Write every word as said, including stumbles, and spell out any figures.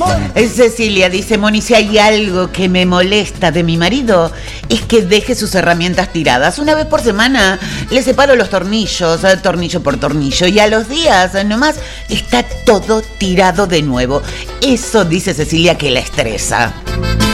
Eh, Cecilia dice, Moni, si hay algo que me molesta de mi marido es que deje sus herramientas tiradas. Una vez por semana le separo los tornillos, eh, tornillo por tornillo, y a los días eh, nomás está todo tirado de nuevo. Eso dice Cecilia que la estresa.